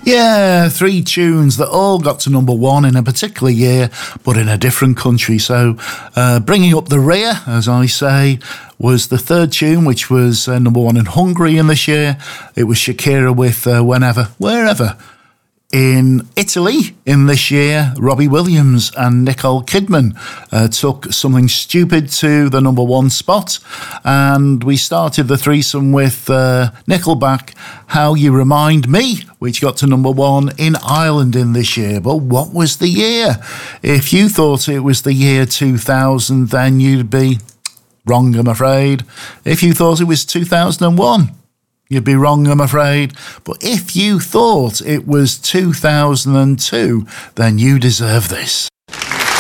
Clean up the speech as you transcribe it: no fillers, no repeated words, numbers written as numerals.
Yeah, three tunes that all got to number one in a particular year, but in a different country. So bringing up the rear, as I say, was the third tune, which was number one in Hungary in this year. It was Shakira with Whenever, Wherever. In Italy in this year, Robbie Williams and Nicole Kidman took Something Stupid to the number one spot. And we started the threesome with Nickelback, How You Remind Me, which got to number one in Ireland in this year. But what was the year? If you thought it was the year 2000, then you'd be wrong, I'm afraid. If you thought it was 2001, you'd be wrong, I'm afraid. But if you thought it was 2002, then you deserve this.